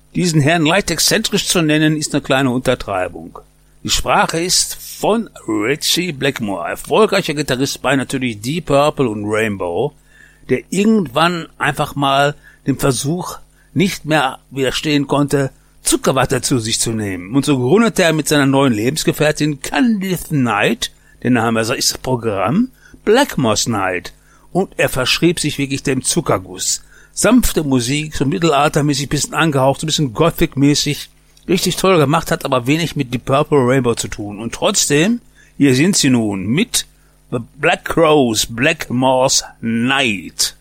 Diesen Herrn leicht exzentrisch zu nennen, ist eine kleine Untertreibung. Die Sprache ist von Ritchie Blackmore, erfolgreicher Gitarrist bei natürlich Deep Purple und Rainbow, der irgendwann einfach mal dem Versuch nicht mehr widerstehen konnte, Zuckerwatte zu sich zu nehmen. Und so gründete er mit seiner neuen Lebensgefährtin Candice Knight, der Name ist das Programm, Blackmore's Night. Und er verschrieb sich wirklich dem Zuckerguss. Sanfte Musik, so mittelaltermäßig, bisschen angehaucht, so ein bisschen Gothic-mäßig, richtig toll gemacht, hat aber wenig mit Deep Purple Rainbow zu tun. Und trotzdem, hier sind sie nun mit The Black Crowes, Blackmore's Night.